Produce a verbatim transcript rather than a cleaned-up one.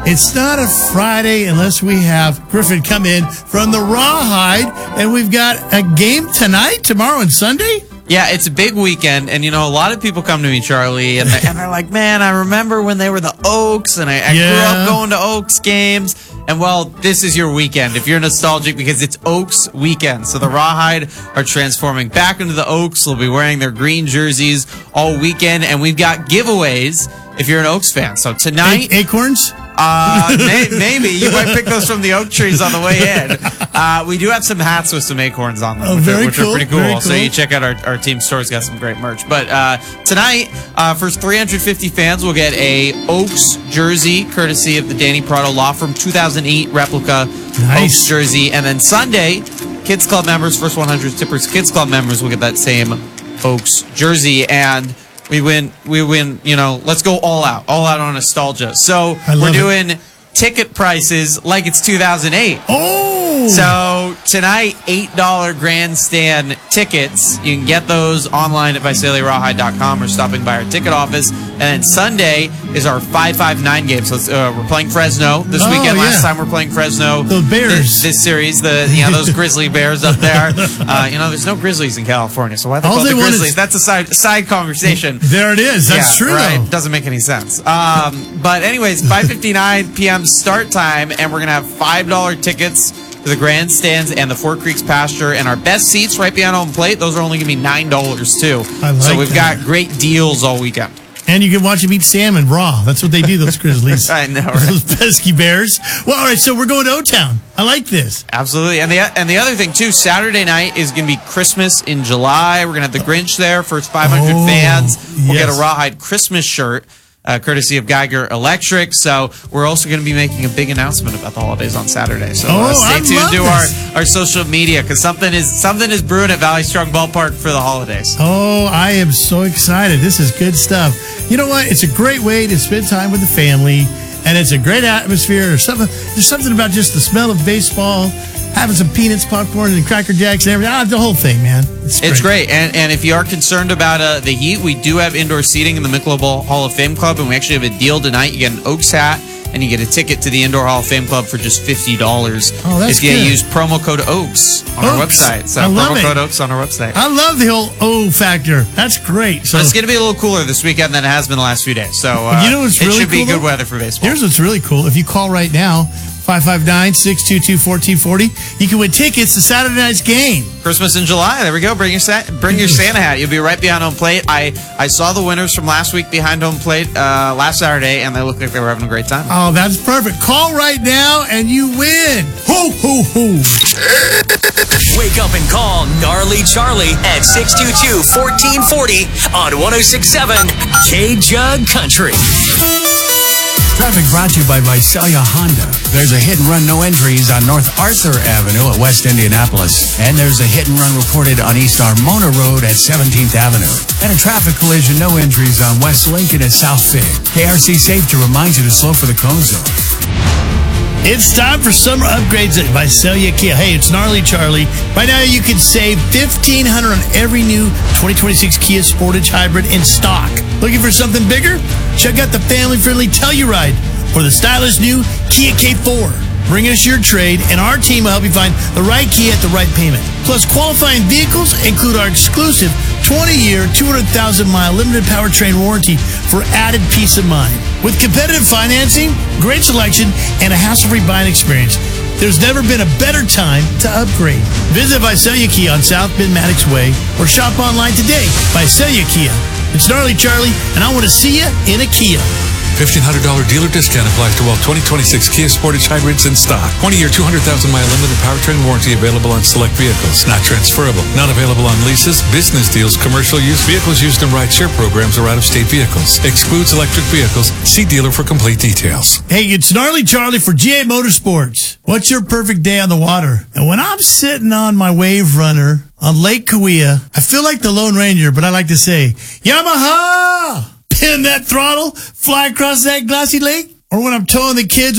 It's not a Friday unless we have Griffin come in from the Rawhide, and we've got a game tonight, tomorrow, and Sunday? Yeah, it's a big weekend, and, you know, a lot of people come to me, Charlie, and they're, and they're like, man, I remember when they were the Oaks, and I, I Yeah. grew up going to Oaks games, and, well, this is your weekend if you're nostalgic, because it's Oaks weekend. So the Rawhide are transforming back into the Oaks. They'll be wearing their green jerseys all weekend, and we've got giveaways if you're an Oaks fan. So tonight... A- acorns? Uh, may, maybe. You might pick those from the oak trees on the way in. Uh, we do have some hats with some acorns on them, Oh, which, very are, which cool, are pretty cool. very So cool. you check out our, our team store's got some great merch. But uh, tonight, uh, first three hundred fifty fans will get a Oaks jersey, courtesy of the Danny Prado Law Firm two thousand eight replica Nice. Oaks jersey. And then Sunday, Kids Club members, first one hundred Tippers Kids Club members will get that same Oaks jersey. And we win, we win, you know, let's go all out, all out on nostalgia. So I love we're it. doing ticket prices like it's two thousand eight. Oh! So tonight, eight dollar grandstand tickets. You can get those online at Visalia Rawhide dot com or stopping by our ticket office. And then Sunday is our five five nine game. So it's, uh, we're playing Fresno this Oh, weekend. Last yeah. time we're playing Fresno. The Bears. This, this series, the you know those Grizzly Bears up there. Uh, you know, there's no Grizzlies in California, so why they All call they the want is- Grizzlies? That's a side side conversation. There it is. That's Yeah, true, right. though. Doesn't make any sense. Um, but anyways, five fifty-nine p.m. start time, and we're going to have five dollar tickets to the grandstands and the Four Creeks pasture, and our best seats right behind home plate, those are only going to be nine dollars too. I like so we've that. got great deals all weekend. And you can watch them eat salmon raw. That's what they do, those Grizzlies. I know, right? Those pesky Bears. Well, all right, so we're going to O-Town. I like this. Absolutely. And the and the other thing, too, Saturday night is going to be Christmas in July. We're going to have the Grinch there, first five hundred Oh, fans. We'll yes. get a Rawhide Christmas shirt. Uh, courtesy of Geiger Electric. So we're also going to be making a big announcement about the holidays on Saturday. So uh, Oh, stay I tuned love to this. our, our social media, because something is something is brewing at Valley Strong Ballpark for the holidays. Oh, I am so excited. This is good stuff. You know what? It's a great way to spend time with the family, and it's a great atmosphere. There's something, there's something about just the smell of baseball, having some peanuts, popcorn, and Cracker Jacks and everything. Ah, the whole thing, man. It's great. It's great. And and if you are concerned about uh, the heat, we do have indoor seating in the Michelob Hall of Fame Club, and we actually have a deal tonight. You get an Oaks hat, and you get a ticket to the Indoor Hall of Fame Club for just fifty dollars. Oh, that's if you good. use promo code Oaks on our Oaks. website. So I love promo it. code Oaks on our website. I love the whole O factor. That's great. So But it's going to be a little cooler this weekend than it has been the last few days. So uh, You know what's it really should be cool, good though? weather for baseball. here's what's really cool. If you call right now, five five nine, six two two, one four four zero, you can win tickets to Saturday night's game. Christmas in July. There we go. Bring your sa- bring your Santa hat. You'll be right behind home plate. I, I saw the winners from last week behind home plate uh, last Saturday, and they looked like they were having a great time. Oh, that's perfect. Call right now and you win. Ho, ho, ho. Wake up and call Gnarly Charlie at six two two, one four four zero on one oh six point seven K-Jug Country. Traffic brought to you by Visalia Honda. There's a hit and run, no entries on North Arthur Avenue at West Indianapolis. And there's a hit and run reported on East Armona Road at seventeenth Avenue. And a traffic collision, no entries on West Lincoln at South Fig. K R C Safety reminds you to slow for the cone zone. It's time for summer upgrades at Visalia Kia. Hey, it's Gnarly Charlie. Right now, you can save fifteen hundred dollars on every new twenty twenty-six Kia Sportage Hybrid in stock. Looking for something bigger? Check out the family-friendly Telluride or the stylish new Kia K four. Bring us your trade, and our team will help you find the right Kia at the right payment. Plus, qualifying vehicles include our exclusive twenty-year, two hundred thousand mile limited powertrain warranty for added peace of mind. With competitive financing, great selection, and a hassle-free buying experience, there's never been a better time to upgrade. Visit Visalia Kia on South Bend Maddox Way or shop online today. Visalia Kia. It's Gnarly Charlie, and I want to see you in a Kia. fifteen hundred dollars dealer discount applies to all twenty twenty-six Kia Sportage hybrids in stock. twenty-year, two hundred thousand mile limited powertrain warranty available on select vehicles. Not transferable. Not available on leases, business deals, commercial use, vehicles used in rideshare programs, or out-of-state vehicles. Excludes electric vehicles. See dealer for complete details. Hey, it's Gnarly Charlie for G A Motorsports. What's your perfect day on the water? And when I'm sitting on my Wave Runner on Lake Kauai, I feel like the Lone Ranger, but I like to say, Yamaha! Pin that throttle, fly across that glassy lake. Or when I'm towing the kids